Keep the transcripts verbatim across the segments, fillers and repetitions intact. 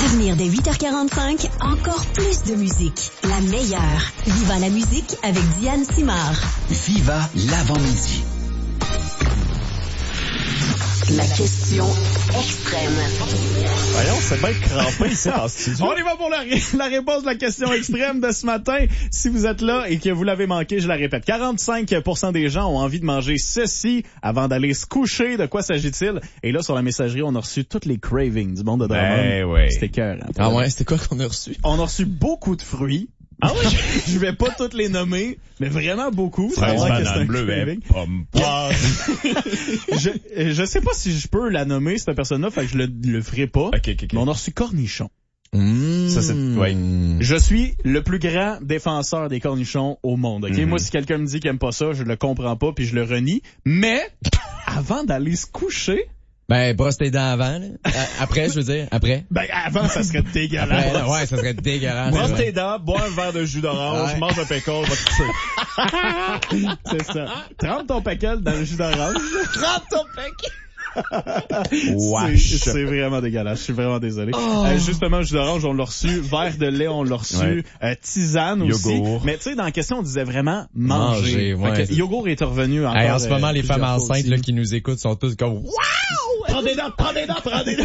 À venir dès huit heures quarante-cinq, encore plus de musique. La meilleure. Viva la musique avec Diane Simard. Viva l'avant-midi. La question extrême. Voyons, c'est bien crampé ici en studio. On y va pour la, la réponse de la question extrême de ce matin. Si vous êtes là et que vous l'avez manqué, je la répète. quarante-cinq pour cent des gens ont envie de manger ceci avant d'aller se coucher. De quoi s'agit-il? Et là, sur la messagerie, on a reçu toutes les cravings du monde de Drummond. Ben oui. C'était cœur. Hein, ah ouais, c'était quoi qu'on a reçu? On a reçu beaucoup de fruits. Ah oui? Je vais pas toutes les nommer, mais vraiment beaucoup. Fraise, banane bleue, pomme, poire. je, je sais pas si je peux la nommer, cette personne-là, fait que je le, le ferai pas. Okay, okay, okay. Mais on a reçu cornichon. Mmh. Ça, c'est, ouais. Je suis le plus grand défenseur des cornichons au monde, ok? Mmh. Moi, si quelqu'un me dit qu'il aime pas ça, je le comprends pas puis je le renie. Mais, avant d'aller se coucher, ben, brosse tes dents avant, là. Après, je veux dire, après. Ben, avant, ça serait dégueulasse. Après, ouais, ça serait dégueulasse. Brosse tes dents, bois un verre de jus d'orange, ouais. Mange un pickle, va te coucher. C'est ça. Trempe ton pickle dans le jus d'orange. Trempe ton pickle! c'est, c'est vraiment dégueulasse. Je suis vraiment désolé. Oh. Euh, justement, jus d'orange, on l'a reçu. Verre de lait, on l'a reçu. Ouais. Euh, tisane aussi. Yogourt. Mais tu sais, dans la question, on disait vraiment manger. manger ouais. Que, yogourt est revenu encore. Hey, en ce moment, euh, les femmes enceintes là, qui nous écoutent sont toutes comme waouh! Prends des dents, prends des dents, prends des dents.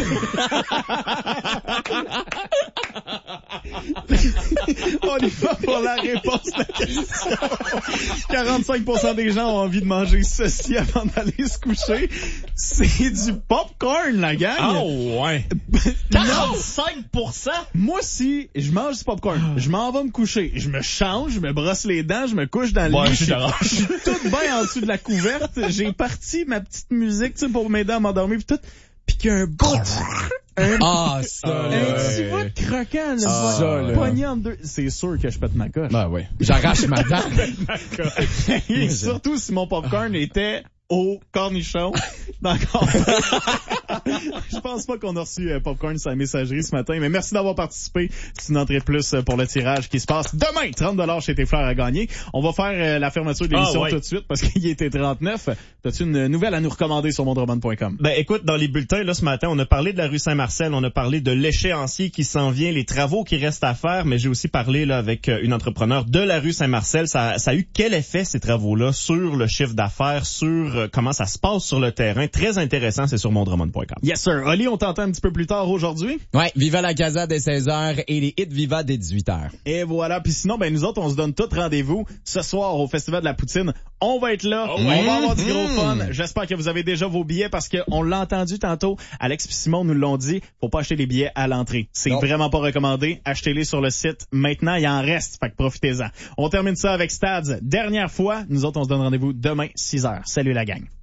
On y va pour la réponse de la question. quarante-cinq pour cent des gens ont envie de manger ceci avant d'aller se coucher. C'est du popcorn, la gang. Oh, ouais. quarante-cinq pour cent? Moi, si je mange du popcorn, je m'en vais me coucher. Je me change, je me brosse les dents, je me couche dans le bon, lit. Je suis, je suis toute bien en dessous de la couverte. J'ai parti ma petite musique, tu sais, pour m'aider à m'endormir pis tout. Pis qu'il y a un bout. Un, ah, ça, un ouais. petit bout croquant, là. Ah, ça, là. Poigné en deux. C'est sûr que je pète ma coche. Ben oui. J'arrache ma dent. Et surtout si mon popcorn était au cornichon. D'accord. Je pense pas qu'on a reçu euh, popcorn sur la messagerie ce matin, mais merci d'avoir participé. C'est une entrée plus pour le tirage qui se passe demain. trente dollars chez tes fleurs à gagner. On va faire euh, la fermeture de l'émission ah, ouais. tout de suite parce qu'il était trente-neuf. T'as-tu une nouvelle à nous recommander sur mon drummond point com? Ben écoute, dans les bulletins là ce matin, on a parlé de la rue Saint-Marcel, on a parlé de l'échéancier qui s'en vient, les travaux qui restent à faire, mais j'ai aussi parlé là avec une entrepreneur de la rue Saint-Marcel. Ça, ça a eu quel effet ces travaux-là sur le chiffre d'affaires, sur comment ça se passe sur le terrain. Très intéressant, c'est sur mon drummond point com. Yes sir. Oli, on t'entend un petit peu plus tard aujourd'hui. Ouais, Viva la Casa dès seize heures et les hits Viva dès dix-huit heures. Et voilà. Puis sinon, ben nous autres, on se donne tout rendez-vous ce soir au Festival de la Poutine. On va être là. Oh, on ouais. va avoir du gros fun. J'espère que vous avez déjà vos billets parce que on l'a entendu tantôt. Alex et Simon nous l'ont dit. Faut pas acheter les billets à l'entrée. C'est non. vraiment pas recommandé. Achetez-les sur le site. Maintenant, il en reste. Fait que profitez-en. On termine ça avec Stads. Dernière fois. Nous autres, on se donne rendez-vous demain, six heures. Salut la gang.